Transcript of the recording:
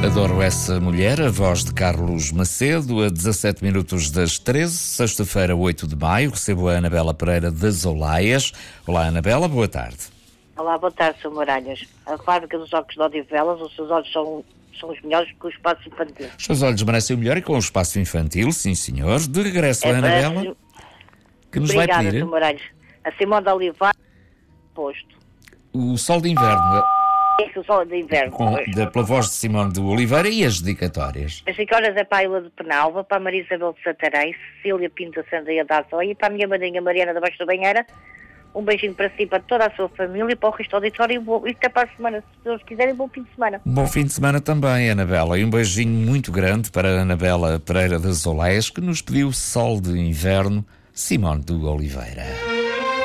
Adoro essa mulher, a voz de Carlos Macedo, a 17 minutos das 13, sexta-feira, 8 de maio. Recebo a Anabela Pereira das Olaias. Olá, Anabela, boa tarde. Olá, boa tarde, Sr. Moraes. A fábrica dos óculos de Odivelas, os seus olhos são os melhores que o espaço infantil. Os seus olhos merecem o melhor e com o espaço infantil, sim senhor. De regresso a Anabela, que nos vai pedir. Obrigada, Sr. Moraes. A Simone de Oliveira, posto. O Sol de Inverno, É o sol de inverno. pela voz de Simone de Oliveira, e as dedicatórias. As 5 horas é para a Ilha de Penalva, para a Maria Isabel de Santarém, Cecília Pinto Sandaia da Azóia e para a minha madrinha Mariana da Baixo da Banheira. Um beijinho para si, para toda a sua família, para o resto do auditório e até para a semana, se Deus quiser, bom fim de semana. Bom fim de semana também, Anabela. E um beijinho muito grande para a Anabela Pereira das Olaias, que nos pediu Sol de Inverno, Simone de Oliveira.